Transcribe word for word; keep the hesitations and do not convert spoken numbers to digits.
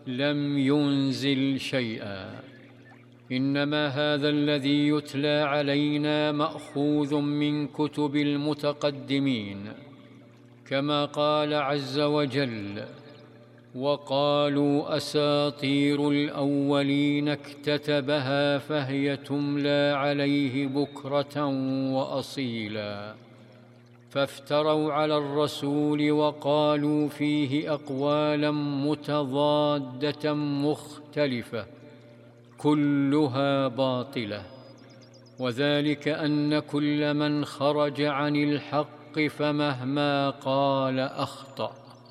لم ينزل شيئا، إنما هذا الذي يتلى علينا مأخوذ من كتب المتقدمين، كما قال عز وجل: وقالوا أساطير الأولين اكتتبها فهي تملى عليه بكرة وأصيلا. فافتروا على الرسول وقالوا فيه أقوالا متضادة مختلفة كلها باطلة، وذلك أن كل من خرج عن الحق فمهما قال أخطأ.